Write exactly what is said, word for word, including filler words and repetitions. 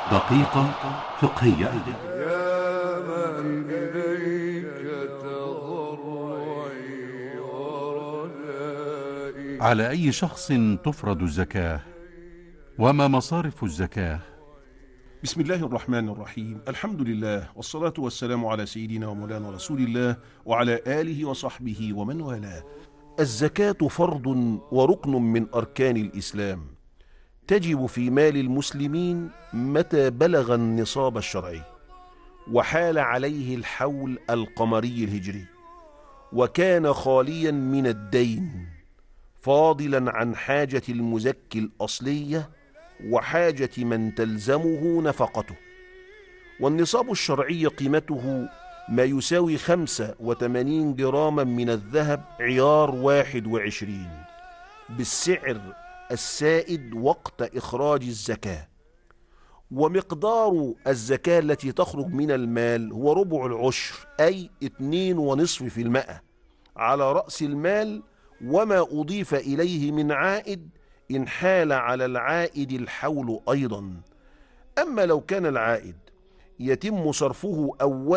دقيقة فقهية. يا من إليك تضرعي ورجائي. على أي شخص تفرض الزكاة؟ وما مصارف الزكاة؟ بسم الله الرحمن الرحيم. الحمد لله والصلاة والسلام على سيدنا ومولانا رسول الله وعلى آله وصحبه ومن والاه. الزكاة فرض وركن من أركان الإسلام، تجب في مال المسلمين متى بلغ النصاب الشرعي وحال عليه الحول القمري الهجري، وكان خاليا من الدين، فاضلا عن حاجة المزكي الأصلية وحاجة من تلزمه نفقته. والنصاب الشرعي قيمته ما يساوي خمسة وثمانين جراما من الذهب عيار واحد وعشرين بالسعر السائد وقت إخراج الزكاة. ومقدار الزكاة التي تخرج من المال هو ربع العشر، أي اتنين ونصف في المائة على رأس المال، وما أضيف إليه من عائد إن حال على العائد الحول أيضا. أما لو كان العائد يتم صرفه أولا